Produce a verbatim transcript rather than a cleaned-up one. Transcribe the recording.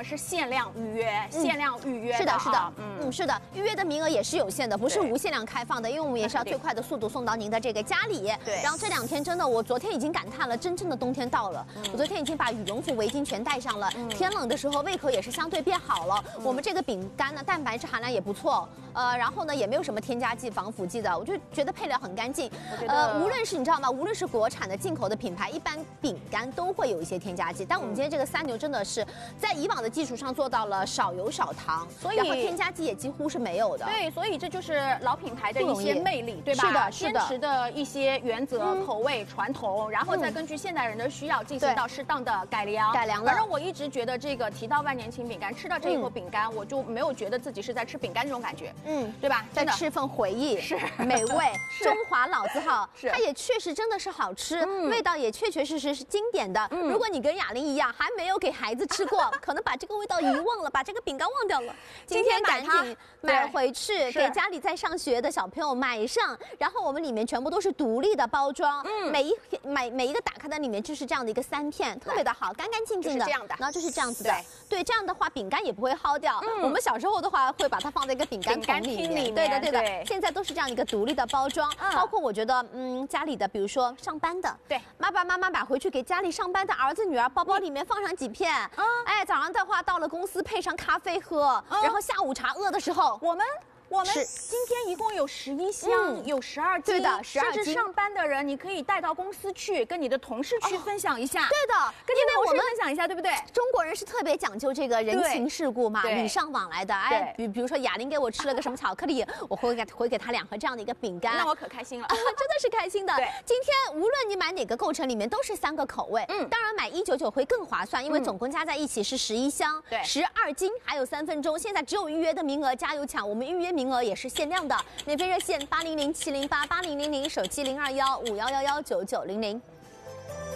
们是限量预约，限量预约。 是的，是的，嗯，是的，预约的名额也是有限的，不是无限量开放的，因为我们也是要最快的速度送到您的这个家里。 对。 然后这两天真的，我昨天已经感叹了，真正的冬天到了。我昨天已经把羽绒服、围巾全带上了。天冷的时候，胃口也是相对变好了。我们这个饼干呢，蛋白质含量也不错，呃，然后呢也没有什么添加剂、防腐剂的，我就觉得配料很干净。呃，无论是你知道吗？无论是国产的、进口的品牌，一般饼干都会有一些添加剂。但我们今天这个三牛真的是在以往的基础上做到了少油少糖，所以然后添加剂也几乎是没有的。 对，所以这就是老品牌的一些魅力，对吧？ 是的，是的。 坚持的一些原则、口味、传统，然后再根据现代人的需要进行到适当的改良。 改良。 反正我一直觉得这个提到万年青饼干，吃到这一口饼干，我就没有觉得自己是在吃饼干这种感觉，嗯，对吧？ 在吃份回忆， 是美味，中华老字号，它也确实真的是好吃，味道也确确实实是经典的。如果你跟雅玲一样，还没有给孩子吃过，可能把这个味道遗忘了，把这个饼干忘掉了。今天赶紧买回去，给家里在上学的小朋友买上。然后我们里面全部都是独立的包装，嗯，每一每每一个打开的里面就是这样的一个三片，特别的好，干干净净的， 这样的， 然后就是这样子的，对，这样的话饼干也不会耗掉。我们小时候的话会把它放在一个饼干桶里面，对的对的。现在都是这样一个独立的包装，包括我觉得，嗯，家里的比如说上班的，对，爸爸妈妈买回去给家里上班的儿子女儿包包里面放上几片，哎，早上的话到了公司配上咖啡喝，然后下午茶饿的时候， 我们。我们今天一共有十一箱，嗯、有十二斤， 对的，十二斤。 甚至上班的人，你可以带到公司去，跟你的同事去分享一下。哦、 对的， 跟你的同事分享一下，对不对？ 中国人是特别讲究这个人情世故嘛，礼尚往来的。哎，比比如说雅玲给我吃了个什么巧克力，我回给回给她两盒这样的一个饼干， 那我可开心了， 真的是开心的。对，今天无论你买哪个购成里面都是三个口味，嗯，当然买一九九会更划算，因为总共加在一起是十一箱，对，十二斤，还有三分钟。现在只有预约的名额，加油抢！我们预约名额也是限量的，免费热线八零零七零八八零零零，手机零二幺五幺幺幺九九零零。